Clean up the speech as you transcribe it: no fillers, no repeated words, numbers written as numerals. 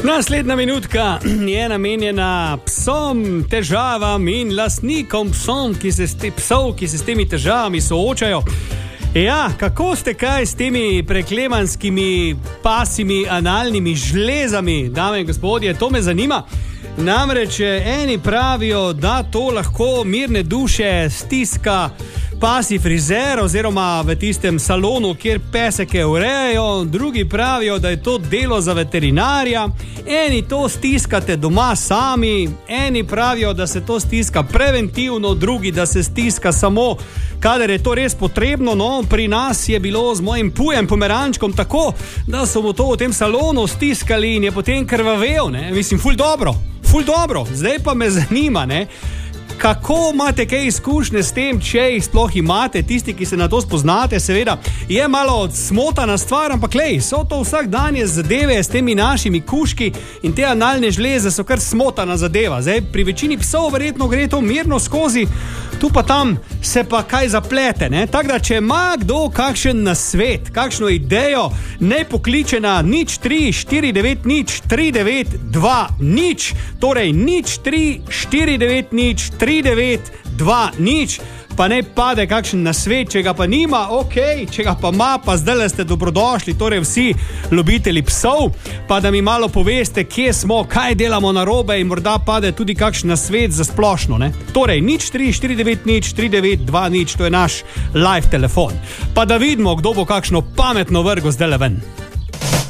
Naslednja minutka je namenjena psom, težavam in lastnikom psov, ki se s temi težavami soočajo. Ja, kako ste kaj s temi preklemanskimi pasimi analnimi žlezami, dame in gospodje, to me zanima. Namreč eni pravijo, da to lahko mirne duše stiska pasi frizer oziroma v tistem salonu, kjer peseke urejajo, drugi pravijo, da je to delo za veterinarja, eni to stiskate doma sami, eni pravijo, da se to stiska preventivno, drugi, da se stiska samo, kadar je to res potrebno. No, pri nas je bilo z mojim pujem pomerančkom tako, da so mu to v tem salonu stiskali in je potem krvavel, ne, mislim, ful dobro, zdaj pa me zanima, ne, kako imate kaj izkušnje s tem, če jih sploh imate, tisti, ki se na to spoznate, seveda, je malo smotana stvar, ampak lej, so to vsakdanje zadeve s temi našimi kužki in te analne žleze so kar smotana zadeva. Zdaj, pri večini psov verjetno gre to mirno skozi, tu pa tam se pa kaj zaplete, ne? Tako da, če ima kdo kakšen nasvet, kakšno idejo, ne pokliče na 034903920, torej 034903920, pa ne pade kakšen nasvet, če ga pa nima, ok, če ga pa ima, pa zdaj ste dobrodošli, torej vsi ljubitelji psov, pa da mi malo poveste, kje smo, kaj delamo narobe in morda pade tudi kakšen nasvet za splošno, ne? Torej 034903920, to je naš live telefon. Pa da vidimo, kdo bo kakšno pametno vrgo zdaj ven.